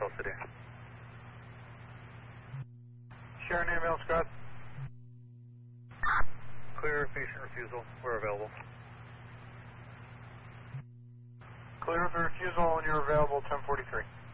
Cell City. Sharon Ambulance Squad. Clear patient refusal. We're available. Clear for refusal when you're available, 1043.